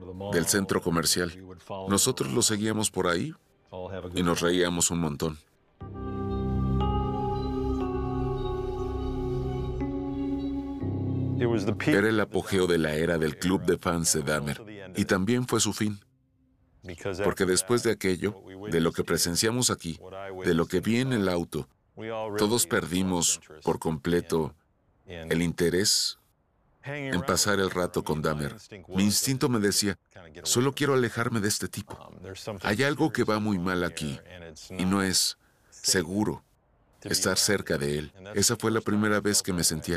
del centro comercial. Nosotros lo seguíamos por ahí y nos reíamos un montón. Era el apogeo de la era del club de fans de Dahmer, y también fue su fin, porque después de aquello, de lo que presenciamos aquí, de lo que vi en el auto, todos perdimos por completo el interés en pasar el rato con Dahmer. Mi instinto me decía, solo quiero alejarme de este tipo. Hay algo que va muy mal aquí, y no es seguro estar cerca de él. Esa fue la primera vez que me sentí